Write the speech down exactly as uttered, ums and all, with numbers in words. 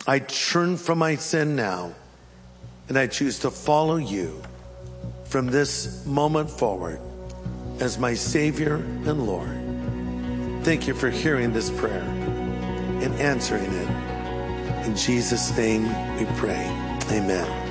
I turn from my sin now, and I choose to follow you from this moment forward as my Savior and Lord. Thank you for hearing this prayer and answering it. In Jesus' name we pray. Amen.